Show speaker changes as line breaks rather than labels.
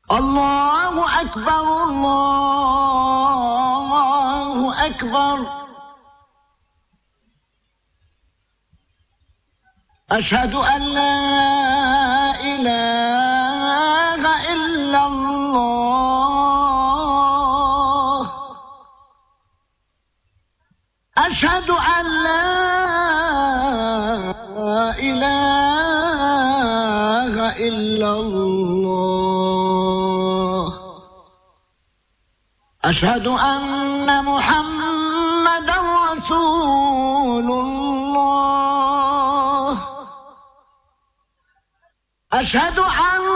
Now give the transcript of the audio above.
الله أكبر الله أكبر. أشهد أن لا إله إلا الله. أشهد أن لا إله إلا الله. أشهد أن محمدا رسول الله. أشهد أن